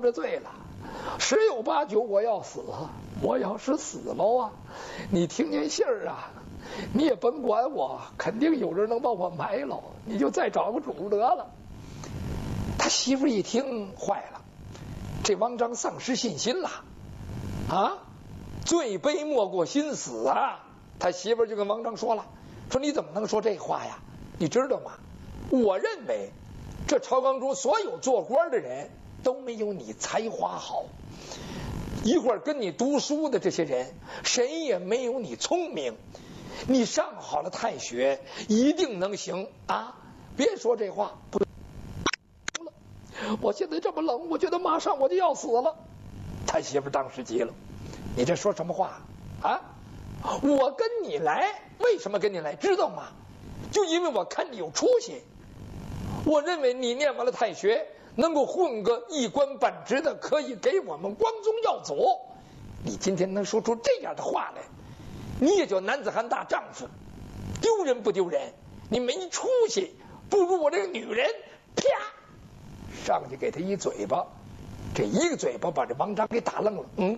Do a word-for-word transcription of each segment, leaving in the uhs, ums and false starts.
着罪了，十有八九我要死，我要是死了啊，你听见信儿啊，你也甭管我，肯定有人能把我埋了，你就再找个主得了。他媳妇一听坏了，这王章丧失信心了啊，罪悲莫过心死啊。他媳妇就跟王章说了，说你怎么能说这话呀？你知道吗？我认为这朝纲中所有做官的人都没有你才华好，一会儿跟你读书的这些人谁也没有你聪明，你上好了太学一定能行啊！别说这话，不了，我现在这么冷，我觉得马上我就要死了。他媳妇当时急了，你这说什么话啊？我跟你来，为什么跟你来知道吗？就因为我看你有出息，我认为你念完了太学能够混个一官半职的，可以给我们光宗耀祖。你今天能说出这样的话来，你也叫男子汉大丈夫，丢人不丢人？你没出息，不如我这个女人。啪，上去给他一嘴巴，这一个嘴巴把这王章给打愣了。嗯，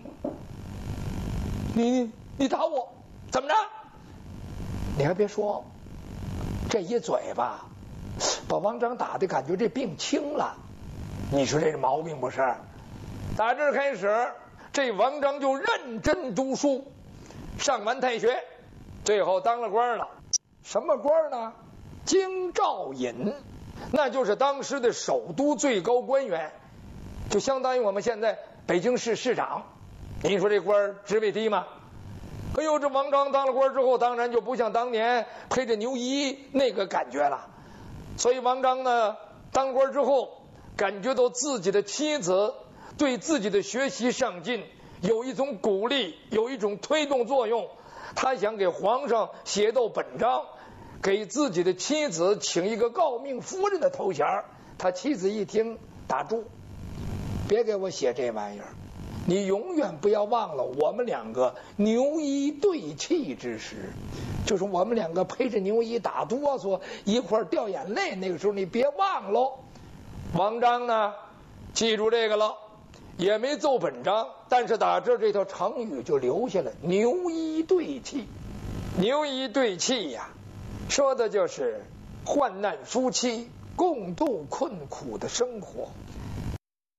你你打我怎么着？你还别说，这一嘴巴把王章打的感觉这病轻了。你说这是毛病不是？打这开始，这王章就认真读书，上完太学，最后当了官了。什么官呢？京兆尹，那就是当时的首都最高官员，就相当于我们现在北京市市长。你说这官职位低吗？哎呦，这王章当了官之后，当然就不像当年陪着牛一那个感觉了。所以王章呢，当官之后，感觉到自己的妻子对自己的学习上进有一种鼓励，有一种推动作用。他想给皇上写道本章，给自己的妻子请一个诰命夫人的头衔。他妻子一听，打住，别给我写这玩意儿，你永远不要忘了我们两个牛一对泣之时，就是我们两个陪着牛一打哆嗦，一块掉眼泪，那个时候你别忘喽。王章呢，记住这个了，也没奏本章，但是打这这条成语就留下了，牛一对泣。牛一对泣呀，说的就是患难夫妻共度困苦的生活。